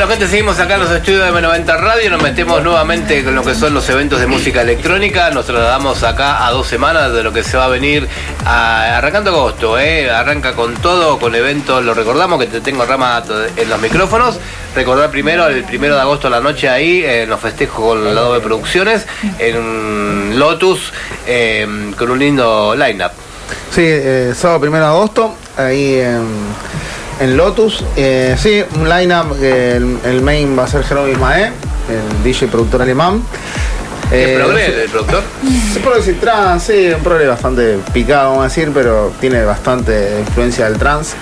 Bueno, gente, seguimos acá en los estudios de M90 Radio. Nos metemos nuevamente con lo que son los eventos de música electrónica. Nos trasladamos acá a 2 semanas de lo que se va a venir arrancando agosto. Arranca con todo, con eventos. Lo recordamos que te tengo Rama en los micrófonos. Recordar primero, el 1 de agosto a la noche ahí, en los festejos con el lado de producciones, en Lotus, con un lindo line-up. Sí, sábado 1 de agosto, ahí en Lotus. Sí, un line-up, el main va a ser Jerónimo Ismael, el DJ productor alemán. ¿El progre, el productor? Se puede decir trans, sí, un progre bastante picado, vamos a decir, pero tiene bastante influencia del trance.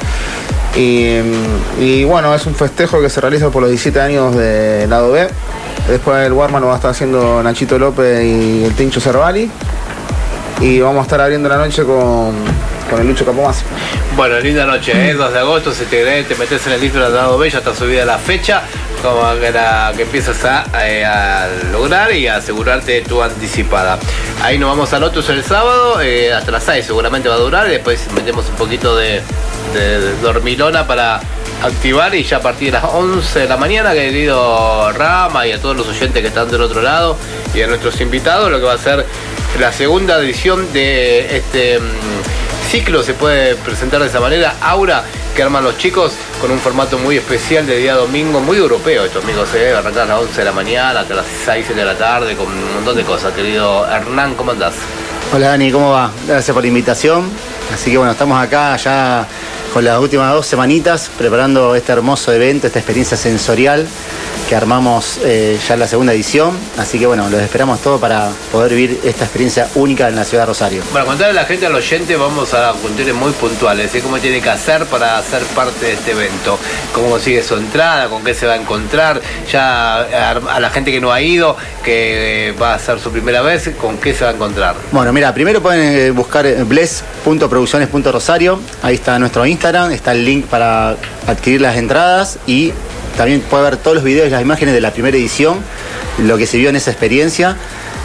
Y bueno, es un festejo que se realiza por los 17 años de lado B. Después el Warman lo va a estar haciendo Nachito López y el Tincho Cervali. Y vamos a estar abriendo la noche con el Lucho Capomasi. Bueno, linda noche, 2 de agosto, si te metes en el libro de lado B, ya está subida la fecha, como que empiezas a lograr y a asegurarte tu anticipada. Ahí nos vamos a Lotus el sábado, hasta las 6 seguramente va a durar, y después metemos un poquito de dormilona para activar, y ya a partir de las 11 de la mañana, querido Rama, y a todos los oyentes que están del otro lado, y a nuestros invitados, lo que va a ser la segunda edición de este ciclo, se puede presentar de esa manera, Aura, que arman los chicos con un formato muy especial de día domingo, muy europeo estos amigos, va a arrancar a las 11 de la mañana hasta las 6, 7 de la tarde, con un montón de cosas. Querido Hernán, ¿cómo andás? Hola Dani, ¿cómo va? Gracias por la invitación. Así que bueno, estamos acá ya con las últimas 2 semanitas preparando este hermoso evento, esta experiencia sensorial que armamos ya en la segunda edición. Así que bueno, los esperamos todos para poder vivir esta experiencia única en la ciudad de Rosario. Bueno, contarle a la gente, al oyente, vamos a cuestiones muy puntuales, cómo tiene que hacer para ser parte de este evento, cómo consigue su entrada, con qué se va a encontrar, ya a la gente que no ha ido, que va a ser su primera vez, con qué se va a encontrar. Bueno, mira, primero pueden buscar bless.producciones.rosario, ahí está nuestro Instagram, está el link para adquirir las entradas, y también puede ver todos los videos y las imágenes de la primera edición, lo que se vio en esa experiencia.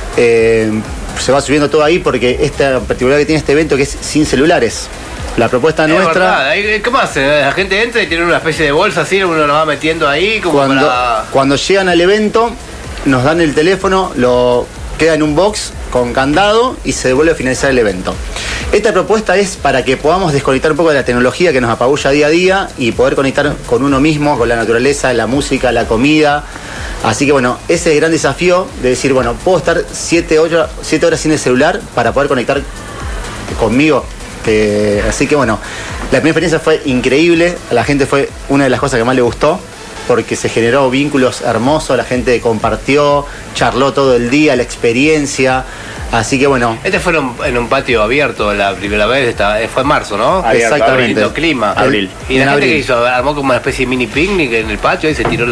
Se va subiendo todo ahí porque esta particularidad que tiene este evento, que es sin celulares. La propuesta nuestra... ¿Cómo hace? La gente entra y tiene una especie de bolsa así, uno lo va metiendo ahí como cuando llegan al evento, nos dan el teléfono, lo queda en un box con candado y se devuelve a finalizar el evento. Esta propuesta es para que podamos desconectar un poco de la tecnología que nos apabulla día a día y poder conectar con uno mismo, con la naturaleza, la música, la comida. Así que bueno, ese es el gran desafío de decir, bueno, puedo estar 7 horas sin el celular para poder conectar conmigo. Así que bueno, la primera experiencia fue increíble, a la gente fue una de las cosas que más le gustó, porque se generó vínculos hermosos, la gente compartió, charló todo el día, la experiencia. Así que bueno. Este fue en un patio abierto la primera vez, fue en marzo, ¿no? Abierto, exactamente. Lindo clima. Abril. Y la gente que hizo, armó como una especie de mini picnic en el patio y se tiró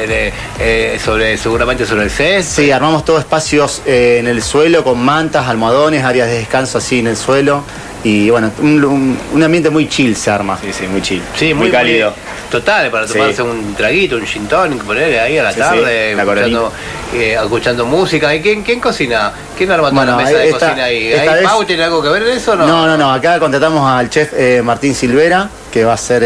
seguramente sobre el césped. Sí, armamos todos espacios en el suelo con mantas, almohadones, áreas de descanso así en el suelo. Y bueno, un ambiente muy chill se arma. Sí, muy chill. Sí, muy cálido. Total, para tomarse un traguito, un gin tonic, ponerle ahí a la tarde, escuchando música. ¿Y quién cocina? ¿Quién arma toda la mesa de cocina ahí? ¿Hay Pau, tiene algo que ver en eso o no? No, acá contratamos al chef Martín Silvera, que va a ser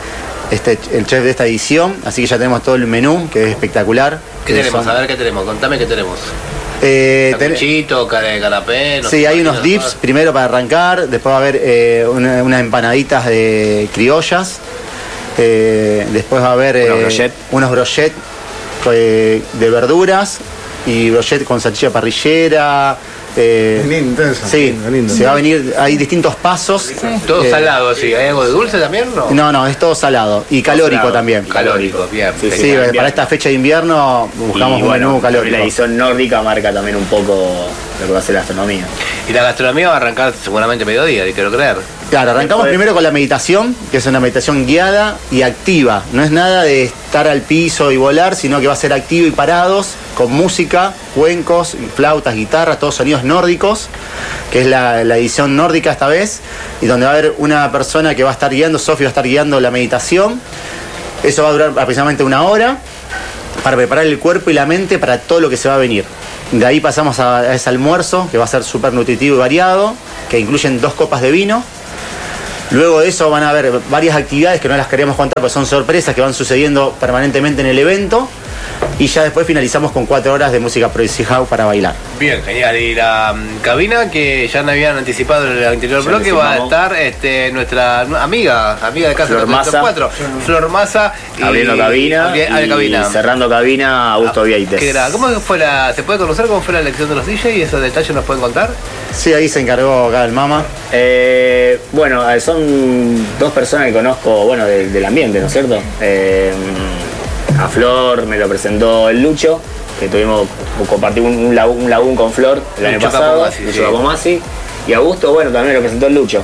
el chef de esta edición, así que ya tenemos todo el menú, que es espectacular. ¿Qué tenemos? A ver, ¿qué tenemos? Contame qué tenemos. Sanguchito, canapé. Sí, hay unos dips primero para arrancar, después va a haber unas empanaditas de criollas, después va a haber unos brochets de verduras y brochets con salchicha parrillera. Intenso. Sí, se va a venir, hay distintos pasos. Sí. Todo salado, sí. ¿Hay algo de dulce también? No, es todo salado y calórico también. Calórico, bien. Sí, para esta fecha de invierno buscamos un menú calórico. La edición nórdica marca también un poco lo que va a ser la gastronomía. Y la gastronomía va a arrancar seguramente mediodía, quiero creer. Claro, arrancamos primero con la meditación, que es una meditación guiada y activa. No es nada de estar al piso y volar, sino que va a ser activo y parados, con música, cuencos, flautas, guitarras, todos sonidos nórdicos, que es la edición nórdica esta vez, y donde va a haber una persona que va a estar guiando, Sofía va a estar guiando la meditación. Eso va a durar aproximadamente 1 hora, para preparar el cuerpo y la mente para todo lo que se va a venir. De ahí pasamos a ese almuerzo, que va a ser súper nutritivo y variado, que incluyen 2 copas de vino. Luego de eso van a haber varias actividades que no las queríamos contar, porque son sorpresas que van sucediendo permanentemente en el evento. Y ya después finalizamos con 4 horas de música Progressive House para bailar. Bien, genial. Y la cabina que ya nos habían anticipado en el anterior Ya bloque va a anticipamos. estar nuestra amiga de casa Flor Massa. 4, Flor Massa. Abriendo cabina Abre cabina. y cerrando cabina Augusto Vieites. ¿Qué era? ¿Cómo fue ¿Se puede conocer cómo fue la elección de los DJs y esos detalles nos pueden contar? Sí, ahí se encargó acá el Mama. Bueno, son 2 personas que conozco, bueno, del ambiente, ¿no es cierto? A Flor me lo presentó el Lucho, que compartimos un lagún con Flor el año Lucho pasado, Capomazzi, Lucho sí. Capomazzi. Y a Augusto, bueno, también lo presentó el Lucho.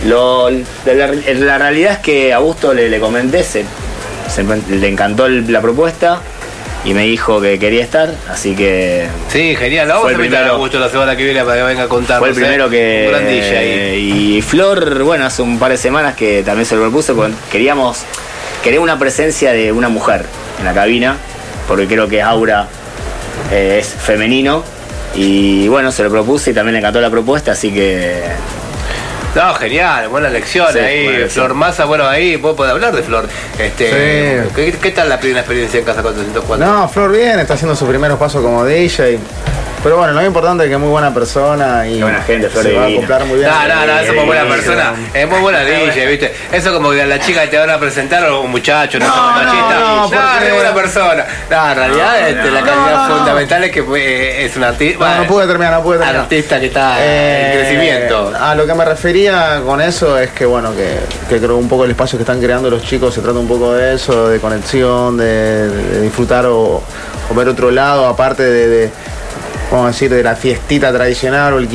La realidad es que a Augusto le comenté, le encantó la propuesta y me dijo que quería estar, así que Sí, genial. Vamos Fue a el invitar a primero. Augusto la semana que viene para que venga a contarnos. fue el primero Un gran DJ que... ahí. Y Flor, bueno, hace un par de semanas que también se lo propuso, porque quería una presencia de una mujer en la cabina, porque creo que Aura es femenino. Y bueno, se lo propuse y también le encantó la propuesta, así que... No, genial, buena elección Sí, ahí. buena elección. Flor Massa, bueno, ahí vos podés hablar de Flor. ¿Qué tal la primera experiencia en Casa 404? No, Flor bien, está haciendo sus primeros pasos como DJ. Pero bueno, lo más importante es que es muy buena persona y Qué buena gente, Flor se va a divina. acoplar muy bien. No, eso es muy buena Sí, persona. Es muy buena DJ, ¿viste? Eso como que a la chica te van a presentar o un muchacho, no sé, un machista. no, porque- es buena persona. No, en realidad la calidad no. fundamental es que es un artista. No pude terminar. Artista que está en crecimiento. A lo que me refería con eso es que bueno, que creo un poco el espacio que están creando los chicos se trata un poco de eso, de conexión, de disfrutar o ver otro lado, aparte vamos a decir, de la fiestita tradicional o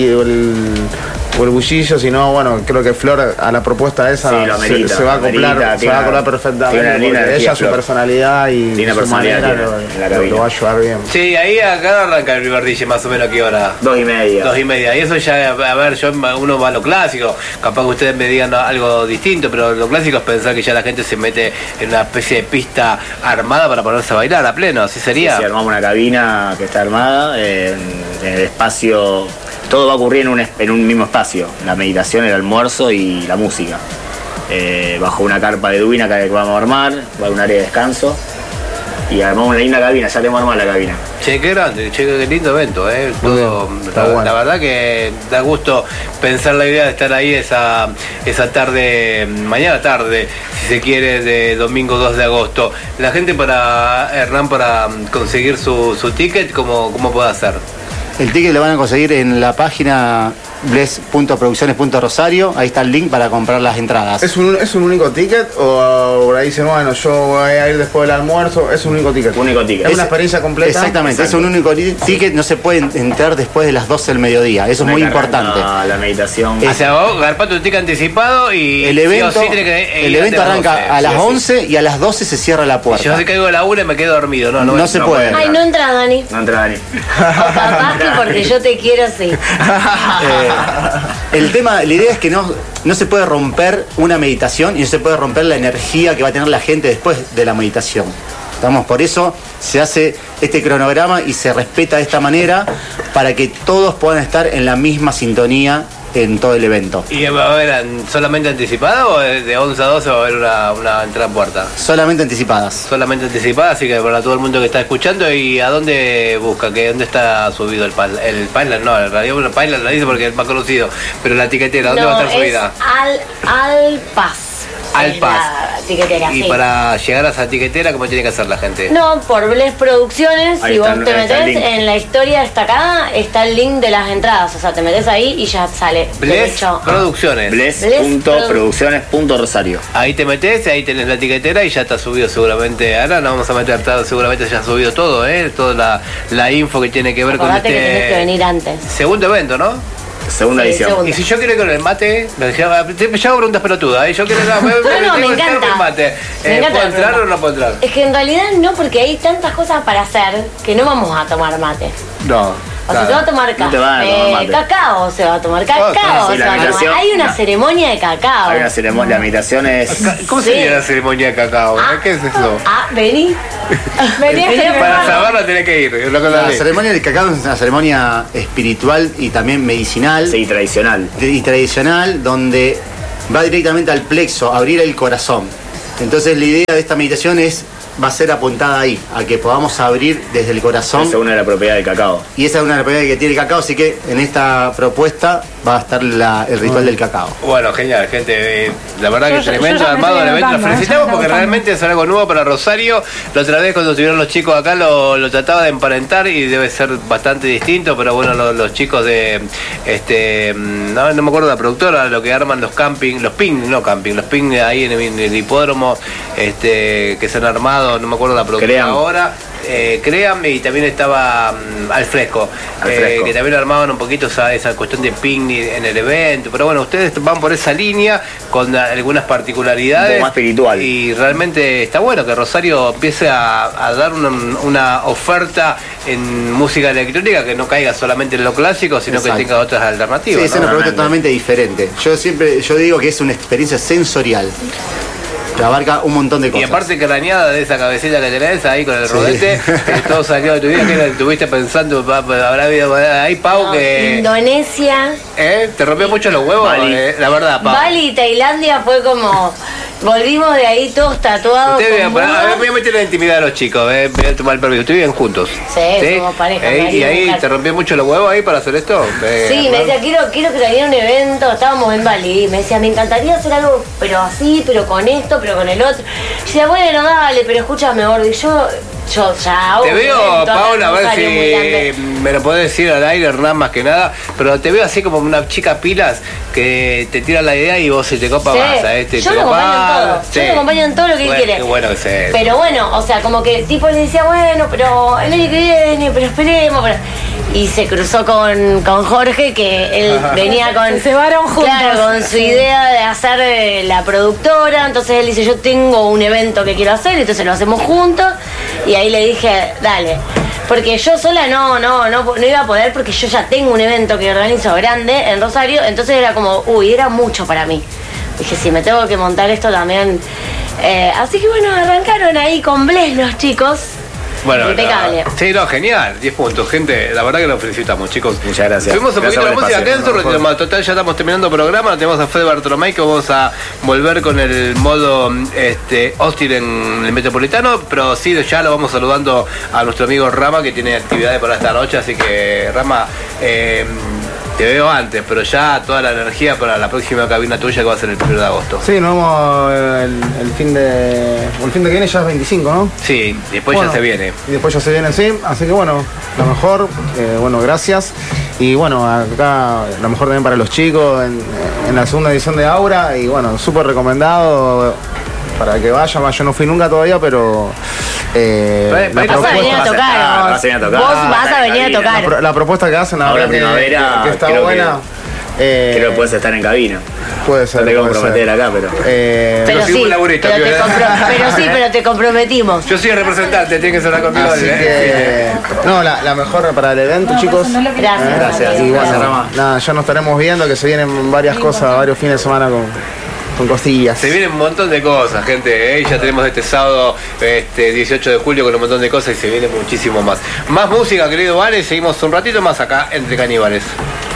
el bullillo, sino bueno, creo que Flor a la propuesta esa Sí, lo amerita, se va a lo amerita, acoplar, se va a acoplar perfectamente, tiene una linda porque energía, ella, su Flor. personalidad y Linda su personalidad manera tiene en la lo cabina. va a ayudar bien. Sí, ahí acá arranca el primer DJ más o menos a qué hora. 2:30. 2:30. Y eso ya, a ver, uno va a lo clásico. Capaz que ustedes me digan algo distinto, pero lo clásico es pensar que ya la gente se mete en una especie de pista armada para ponerse a bailar a pleno. ¿Así sería? Si armamos una cabina que está armada, en el espacio, todo va a ocurrir en un mismo espacio, la meditación, el almuerzo y la música. Bajo una carpa de duina que vamos a armar, va a haber un área de descanso y armamos una linda cabina, ya tenemos armada la cabina. Che, qué grande, che, qué lindo evento, Todo, bien, está la bueno. verdad que da gusto pensar la idea de estar ahí esa tarde, mañana tarde, si se quiere, de domingo 2 de agosto. La gente Hernán, para conseguir su ticket, ¿cómo puede hacer? El ticket lo van a conseguir en la página bless.producciones.rosario. Ahí está el link para comprar las entradas. ¿Es un único ticket o por ahí dicen, bueno, yo voy a ir después del almuerzo? Es un único ticket. Único ticket. Es una experiencia completa. Exactamente, Exacto. es un único ticket, no se puede entrar después de las 12 del mediodía. Eso es muy importante. La meditación. O sea, vos garpá tu ticket anticipado y El sí o evento, sí tenés que el ir evento antes de las 12. arranca a las sí o sí. 11 y a las 12 se cierra la Si yo puerta. se caigo de la 1 y me quedo dormido, No se puede. Ay, no entra, Dani. No entra Dani. O capaz que porque yo te quiero, sí. El tema, la idea es que no se puede romper una meditación y no se puede romper la energía que va a tener la gente después de la meditación. Estamos, por eso se hace este cronograma y se respeta de esta manera para que todos puedan estar en la misma sintonía en todo el evento. ¿Y va a haber solamente anticipada o de 11 a 12 va a haber una entrada en puerta? Solamente anticipadas. Solamente anticipada, así que para todo el mundo que está escuchando, ¿y a dónde busca? ¿Dónde está subido el Pipeline? No, en realidad el Pipeline lo dice porque es más conocido, pero la tiquetera, ¿dónde va a estar subida? Al Paz. Al Es Paz. la tiquetera, Y sí. para llegar a esa tiquetera, ¿cómo tiene que hacer la gente? No, por Bless Producciones, Ahí si vos está, te ahí está el metés link. en la historia destacada, está el link de las entradas. O sea, te metés ahí y ya sale. Bless derecho. Producciones. Bless.producciones.rosario. Ahí te metés, ahí tenés la tiquetera y ya está subido seguramente. Ahora no vamos a meter todo, seguramente ya ha subido todo, toda la info que tiene que ver Acordate con que tenés que venir antes. segundo evento, ¿no? Segunda Sí, edición. segunda. Y si yo quiero ir con el mate, yo hago preguntas pelotudas, yo quiero No, me encanta. con el mate. Me encanta ¿Puedo la entrar pregunta. o no puedo entrar? Es que en realidad no, porque hay tantas cosas para hacer que no vamos a tomar mate. No. O sea, se va a tomar No te van a tomar mate. cacao, se va a tomar sí, cacao. la se va a tomar- meditación, Hay una no. ceremonia de cacao. Hay una ceremonia, la meditación es. ¿Cómo Sí. sería la ceremonia de cacao? ¿Qué es eso? Vení. Vení a Para probarlo. saberlo tenés que ir. Es lo que La hablé. ceremonia del cacao es una ceremonia espiritual y también medicinal Sí, tradicional. y tradicional donde va directamente al plexo, abrir el corazón. Entonces la idea de esta meditación va a ser apuntada ahí, a que podamos abrir desde el corazón. Esa es una de las propiedades del cacao. Y esa es una de las propiedades que tiene el cacao, así que en esta propuesta va a estar el ritual del cacao. Bueno, genial, gente. La verdad que Yo tremendo ya me armado estoy del evento. Los anotando, felicitamos ya me porque estoy realmente es algo nuevo para Rosario. La otra vez cuando estuvieron los chicos acá lo trataba de emparentar y debe ser bastante distinto, pero bueno, los chicos de no me acuerdo la productora, lo que arman los camping, los ping ahí en el hipódromo, que se han armado, no me acuerdo la productora Cream. ahora. Crean, y también estaba Al Fresco, que también armaban un poquito esa cuestión de picnic en el evento, pero bueno, ustedes van por esa línea con algunas particularidades, Un poco más espiritual. y realmente está bueno que Rosario empiece a dar una oferta en música electrónica que no caiga solamente en lo clásico, sino Exacto. que tenga otras alternativas. Sí, es ¿no? una propuesta totalmente diferente. Yo digo que es una experiencia sensorial. Que abarca un montón de Y cosas. aparte craneada de esa cabecita que tenés ahí con el Sí. rodete, todo salió de tu vida, que estuviste pensando, habrá habido ahí, Pau, No, que... Indonesia, ¿Te rompió mucho los huevos? Bali. La verdad, Pau. Bali y Tailandia fue como. Volvimos de ahí todos tatuados. Ustedes con viven, a ver, burros. voy a meter en la intimidad a los chicos, voy a tomar el permiso. ¿Ustedes viven juntos? Sí, somos pareja, ¿Y marido y ahí mujer. te rompió mucho los huevos ahí para hacer esto? Sí, me decía, quiero que saliera un evento, estábamos en Bali, me decía, me encantaría hacer algo, pero así, pero con esto, pero con el otro. Y decía, bueno, dale, pero escúchame, gordo, y yo ya hago Te un veo, evento acá Paula, a en ver Rosario muy grande. si me lo podés decir al aire, Hernán, más que nada, pero te veo así como una chica pilas que te tira la idea y vos se te copa Sí, más. yo lo acompaño en todo, yo lo acompaño en todo lo que él Bueno, quiere. Qué bueno que sea eso. Pero bueno, o sea, como que tipo le decía, bueno, pero el año que viene, pero esperemos. Y se cruzó con Jorge, que él venía con... Se cebaron juntos. Claro, con su idea de hacer la productora. Entonces él dice, yo tengo un evento que quiero hacer, entonces lo hacemos juntos. Y ahí le dije, dale. Porque yo sola no iba a poder, porque yo ya tengo un evento que organizo grande en Rosario. Entonces era como, era mucho para mí. Dije, si me tengo que montar esto también. Así que bueno, arrancaron ahí con Bless los chicos. Bueno, impecable. Sí, no, genial, 10 puntos, gente. La verdad que los felicitamos, chicos. Muchas gracias. Subimos un Gracias poquito la por el música, espacio. quédense un ratito. Total, ya estamos terminando el programa. Tenemos a Fede Bartolomé, que vamos a volver con el modo hostil en el Metropolitano. Pero sí, ya lo vamos saludando a nuestro amigo Rama, que tiene actividades para esta noche. Así que, Rama, te veo antes, pero ya toda la energía para la próxima cabina tuya, que va a ser el 1 de agosto. Sí, nos vemos el fin de que viene, ya es 25, ¿no? Sí, después Bueno, ya se viene. Y después ya se viene, sí. Así que bueno, lo mejor, gracias. Y bueno, acá lo mejor también para los chicos en la segunda edición de Aura. Y bueno, súper recomendado para que vayan. Yo no fui nunca todavía, pero Vas Vas a venir a tocar. vas a venir a tocar. Vos vas a venir a tocar. la propuesta que hacen Ahora verdad primavera, que está creo buena. Creo que puedes estar en cabina. Puede ser. No te puede comprometer ser. acá, pero. Pero Conseguimos sí, un laburito, pero tío. pero te comprometimos. Yo soy el representante, tiene que sonar conmigo. Así que, no, la mejor para el evento, chicos. Gracias. Gracias. Y Gracias, bueno, Rama. nada, ya nos estaremos viendo, que se vienen varias cosas, varios fines de semana con costillas. Se vienen un montón de cosas, gente. Ya tenemos este sábado 18 de julio con un montón de cosas y se viene muchísimo más. Más música, querido Vale. Seguimos un ratito más acá entre Caníbales.